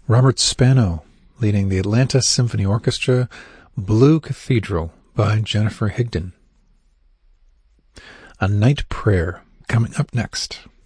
Robert Spano leading the Atlanta Symphony Orchestra, Blue Cathedral by Jennifer Higdon. A Night Prayer coming up next.